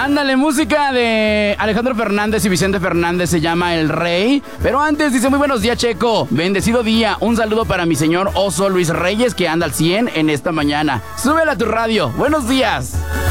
Ándale, música de Alejandro Fernández y Vicente Fernández, se llama El Rey. Pero antes dice: muy buenos días, Checo. Bendecido día. Un saludo para mi señor oso Luis Reyes, que anda al 100 en esta mañana. Súbela a tu radio. Buenos días.